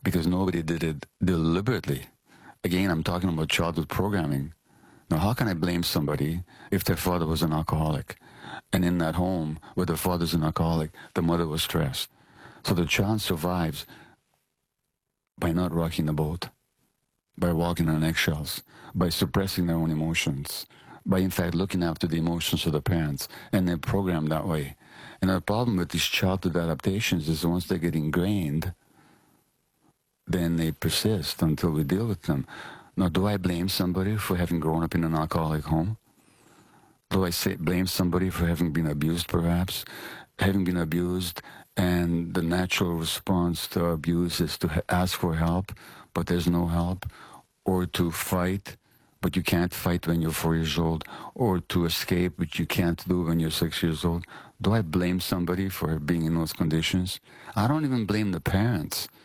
because nobody did it deliberately. Again, I'm talking about childhood programming. Now, how can I blame somebody if their father was an alcoholic? And in that home where the father's an alcoholic, the mother was stressed. So the child survives by not rocking the boat, by walking on eggshells, by suppressing their own emotions, by in fact looking after the emotions of the parents, and they're programmed that way. And the problem with these childhood adaptations is once they get ingrained, then they persist until we deal with them. Now, do I blame somebody for having grown up in an alcoholic home? Do I blame somebody for having been abused, perhaps? Having been abused, and the natural response to abuse is to ask for help, but there's no help, or to fight, but you can't fight when you're 4 years old, or to escape, which you can't do when you're 6 years old. Do I blame somebody for being in those conditions? I don't even blame the parents.